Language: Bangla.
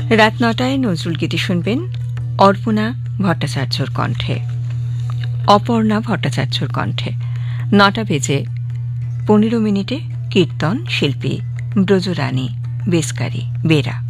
রাত ৯টায় নজরুল গীতি শুনবেন অর্পণা ভট্টাচার্যর কণ্ঠে, অপর্ণা ভট্টাচার্যর কণ্ঠে। ৯টা বেজে ১৫ মিনিটে কীর্তন শিল্পী ব্রজরানী বেসকারি বেরা।